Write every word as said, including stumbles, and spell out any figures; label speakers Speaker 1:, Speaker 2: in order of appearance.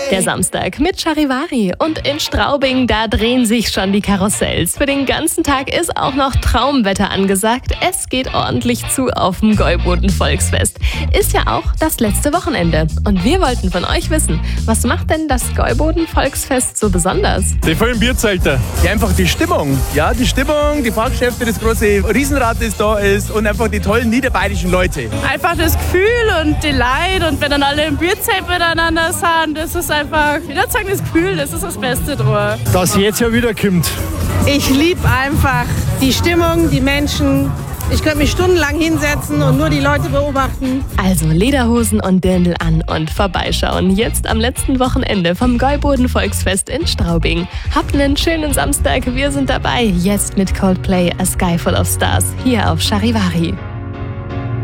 Speaker 1: Der Samstag mit Charivari und in Straubing, da drehen sich schon die Karussells. Für den ganzen Tag ist auch noch Traumwetter angesagt. Es geht ordentlich zu auf dem Gäuboden Volksfest. Ist ja auch das letzte Wochenende. Und wir wollten von euch wissen, was macht denn das Gäuboden Volksfest so besonders?
Speaker 2: Die vollen Bierzelter.
Speaker 3: Ja, einfach die Stimmung. Ja, die Stimmung, die Fahrgeschäfte, das große Riesenrad, das da ist und einfach die tollen niederbayerischen Leute.
Speaker 4: Einfach das Gefühl und die Leute und wenn dann alle im Bierzelt miteinander sind, das ist einfach, ich würde sagen, das Gefühl, das ist das Beste dran.
Speaker 2: Dass jetzt ja wieder kommt.
Speaker 5: Ich liebe einfach die Stimmung, die Menschen. Ich könnte mich stundenlang hinsetzen und nur die Leute beobachten.
Speaker 1: Also Lederhosen und Dirndl an und vorbeischauen. Jetzt am letzten Wochenende vom Gäuboden Volksfest in Straubing. Habt einen schönen Samstag, wir sind dabei. Jetzt mit Coldplay A Sky Full of Stars hier auf Charivari.